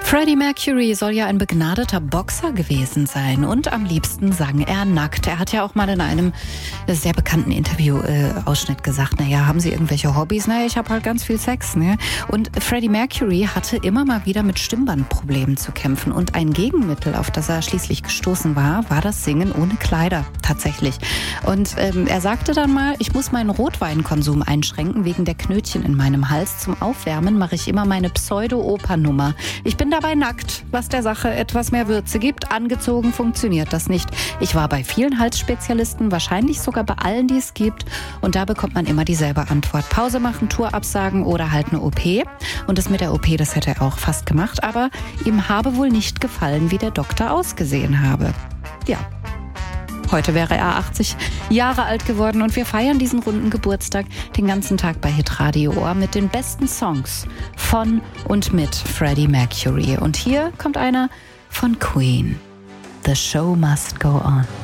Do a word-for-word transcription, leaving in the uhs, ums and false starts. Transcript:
Freddie Mercury soll ja ein begnadeter Boxer gewesen sein und am liebsten sang er nackt. Er hat ja auch mal in einem sehr bekannten Interview-Ausschnitt gesagt, naja, haben Sie irgendwelche Hobbys? Naja, ich habe halt ganz viel Sex. Ne? Und Freddie Mercury hatte immer mal wieder mit Stimmbandproblemen zu kämpfen und ein Gegenmittel, auf das er schließlich gestoßen war, war das Singen ohne Kleider, tatsächlich. Und ähm, er sagte dann mal, ich muss meinen Rotweinkonsum einschränken wegen der Knötchen in meinem Hals. Zum Aufwärmen mache ich immer meine Pseudo-Oper-Nummer. Ich bin dabei nackt, was der Sache etwas mehr Würze gibt. Angezogen funktioniert das nicht. Ich war bei vielen Halsspezialisten, wahrscheinlich sogar bei allen, die es gibt. Und da bekommt man immer dieselbe Antwort. Pause machen, Tour absagen oder halt eine O P. Und das mit der O P, das hätte er auch fast gemacht. Aber ihm habe wohl nicht gefallen, wie der Doktor ausgesehen habe. Ja. Heute wäre er achtzig Jahre alt geworden und wir feiern diesen runden Geburtstag den ganzen Tag bei Hitradio Ohr mit den besten Songs von und mit Freddie Mercury. Und hier kommt einer von Queen. The Show Must Go On.